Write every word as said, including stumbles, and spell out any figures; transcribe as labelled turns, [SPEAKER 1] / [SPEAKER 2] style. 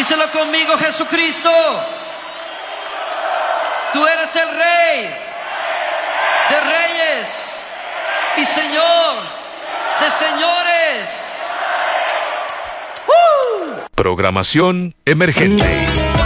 [SPEAKER 1] Díselo conmigo, Jesucristo. Tú eres el Rey de reyes y Señor de señores. ¡Uh!
[SPEAKER 2] Programación emergente.